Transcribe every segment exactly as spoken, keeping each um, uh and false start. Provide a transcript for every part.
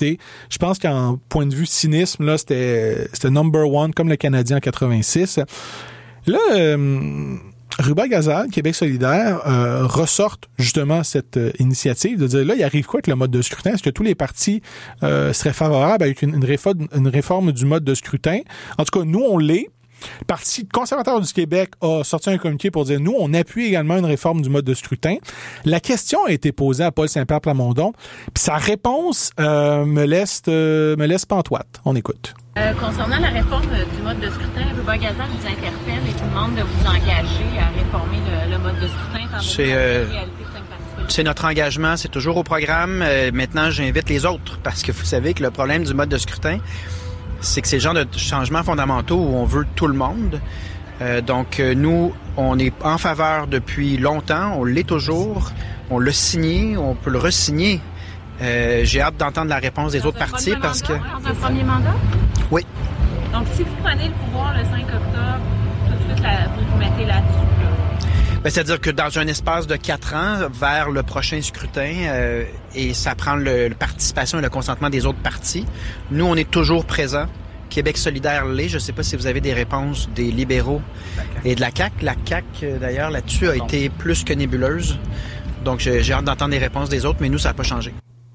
efficacité. Je pense qu'en point de vue cynisme, là, c'était, c'était number one, comme le Canadien en quatre-vingt-six. Là, euh, Ruba-Gazal, Québec solidaire, euh, ressortent justement cette euh, initiative de dire, là, il arrive quoi avec le mode de scrutin? Est-ce que tous les partis euh, seraient favorables avec une, une, réforme, une réforme du mode de scrutin? En tout cas, nous, on l'est. Le Parti conservateur du Québec a sorti un communiqué pour dire, nous, on appuie également une réforme du mode de scrutin. La question a été posée à Paul Saint-Pierre Plamondon, puis sa réponse euh, me laisse euh, me laisse pantoite. On écoute. Euh, concernant la réforme du mode de scrutin, Ruba-Gazal vous interpelle et vous demande de vous engager à réformer le, le mode de scrutin. C'est, euh, c'est notre engagement, c'est toujours au programme. Euh, maintenant, j'invite les autres, parce que vous savez que le problème du mode de scrutin, c'est que c'est le genre de changements fondamentaux où on veut tout le monde. Euh, donc, euh, nous, on est en faveur depuis longtemps, on l'est toujours, on l'a signé, on peut le re-signer. Euh, j'ai hâte d'entendre la réponse des dans autres partis parce mandat, que... Dans un premier mandat? Oui. Donc, si vous prenez le pouvoir le cinq octobre, tout de suite, là, vous vous mettez là-dessus, là. Ben, c'est-à-dire que dans un espace de quatre ans, vers le prochain scrutin, euh, et ça prend le, la participation et le consentement des autres partis, nous, on est toujours présents. Québec solidaire l'est. Je ne sais pas si vous avez des réponses des libéraux et de la C A Q. La C A Q, d'ailleurs, là-dessus, a été plus que nébuleuse. Donc, j'ai, j'ai hâte d'entendre les réponses des autres, mais nous, ça n'a pas changé.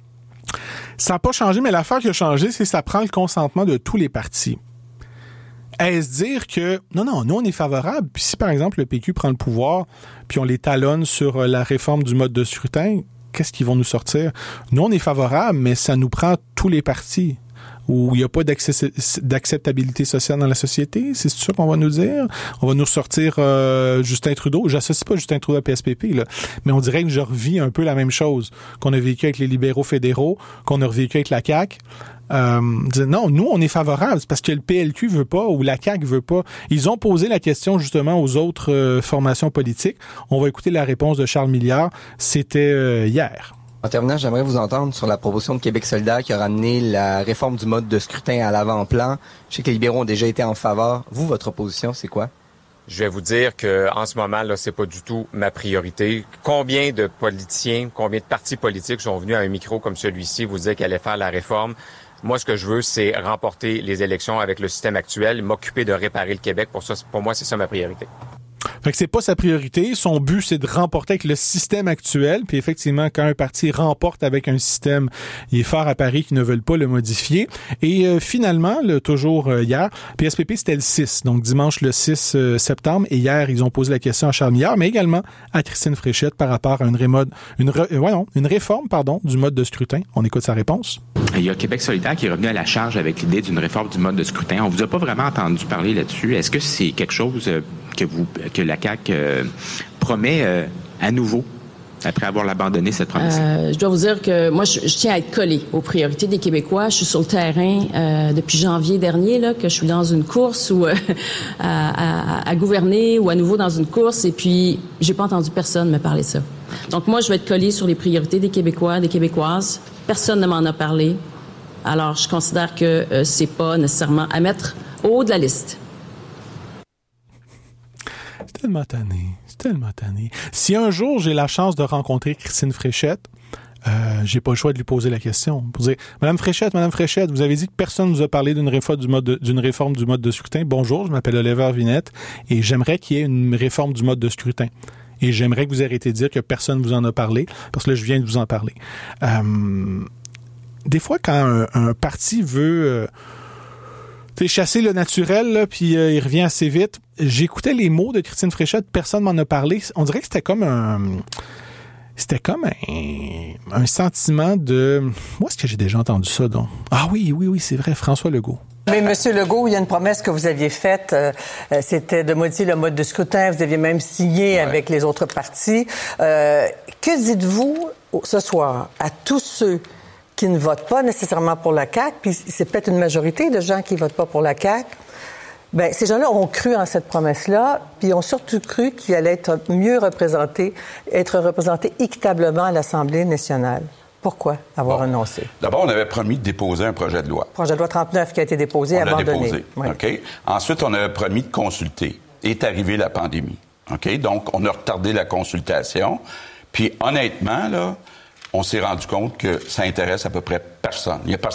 Ça n'a pas changé, mais l'affaire qui a changé, c'est que ça prend le consentement de tous les partis. Est-ce dire que, non, non, nous, on est favorable. Puis si, par exemple, le P Q prend le pouvoir, puis on les talonne sur la réforme du mode de scrutin, qu'est-ce qu'ils vont nous sortir? Nous, on est favorable, mais ça nous prend tous les partis. Où il n'y a pas d'acceptabilité sociale dans la société, c'est ça qu'on va nous dire? On va nous sortir euh, Justin Trudeau. J'associe pas Justin Trudeau à P S P P, là, mais on dirait que je revis un peu la même chose qu'on a vécu avec les libéraux fédéraux, qu'on a revécu avec la C A Q. Euh, non, nous, on est favorables. C'est parce que le P L Q veut pas ou la C A Q veut pas. Ils ont posé la question justement aux autres euh, formations politiques. On va écouter la réponse de Charles Milliard. C'était euh, hier. En terminant, j'aimerais vous entendre sur la proposition de Québec solidaire qui a ramené la réforme du mode de scrutin à l'avant-plan. Je sais que les libéraux ont déjà été en faveur. Vous, votre position, c'est quoi? Je vais vous dire que en ce moment, là, c'est pas du tout ma priorité. Combien de politiciens, combien de partis politiques sont venus à un micro comme celui-ci vous dire qu'ils allaient faire la réforme? Moi, ce que je veux, c'est remporter les élections avec le système actuel, m'occuper de réparer le Québec. Pour ça, pour moi, c'est ça ma priorité. Fait que c'est pas sa priorité. Son but, c'est de remporter avec le système actuel. Puis effectivement, quand un parti remporte avec un système, il est fort à Paris qui ne veulent pas le modifier. Et euh, finalement, le, toujours euh, hier, P S P P, c'était le six, donc dimanche le six euh, septembre. Et hier, ils ont posé la question à Charles Milliard, mais également à Christine Fréchette par rapport à une, rémode, une, re, euh, ouais, non, une réforme pardon, du mode de scrutin. On écoute sa réponse. Il y a Québec solidaire qui est revenu à la charge avec l'idée d'une réforme du mode de scrutin. On vous a pas vraiment entendu parler là-dessus. Est-ce que c'est quelque chose que vous que la C A Q euh, promet euh, à nouveau après avoir abandonné cette promesse? Euh, je dois vous dire que moi, je, je tiens à être collée aux priorités des Québécois. Je suis sur le terrain euh, depuis janvier dernier, là, que je suis dans une course ou euh, à, à, à gouverner ou à nouveau dans une course. Et puis, j'ai pas entendu personne me parler de ça. Donc moi, je vais être collée sur les priorités des Québécois, des Québécoises. Personne ne m'en a parlé. Alors, je considère que euh, c'est pas nécessairement à mettre au haut de la liste. C'est tellement tanné. C'est tellement tanné. Si un jour j'ai la chance de rencontrer Christine Fréchette, euh, j'ai pas le choix de lui poser la question. Pour dire, Madame Fréchette, Madame Fréchette, vous avez dit que personne nous a parlé d'une réforme du mode de, d'une réforme du mode de scrutin. Bonjour, je m'appelle Oliver Vinette et j'aimerais qu'il y ait une réforme du mode de scrutin. Et j'aimerais que vous arrêtiez de dire que personne vous en a parlé, parce que là, je viens de vous en parler. Euh, des fois, quand un, un parti veut euh, chasser le naturel, là, puis euh, il revient assez vite, j'écoutais les mots de Christine Fréchette, personne m'en a parlé. On dirait que c'était comme un... C'était comme un, un sentiment de... Où est-ce que j'ai déjà entendu ça, donc? Ah oui, oui, oui, c'est vrai, François Legault. Mais M. Legault, il y a une promesse que vous aviez faite, euh, c'était de modifier le mode de scrutin. Vous aviez même signé ouais. avec les autres partis. Euh, que dites-vous ce soir à tous ceux qui ne votent pas nécessairement pour la C A Q, puis c'est peut-être une majorité de gens qui ne votent pas pour la C A Q? Bien, ces gens-là ont cru en cette promesse-là, puis ont surtout cru qu'il allait être mieux représenté, être représenté équitablement à l'Assemblée nationale. Pourquoi avoir bon. renoncé? D'abord, on avait promis de déposer un projet de loi. Projet de loi trente-neuf qui a été déposé, on abandonné. On l'a déposé, oui. OK. Ensuite, on avait promis de consulter. Est arrivée la pandémie, OK? Donc, on a retardé la consultation. Puis, honnêtement, là, on s'est rendu compte que ça intéresse à peu près personne. Il y a personne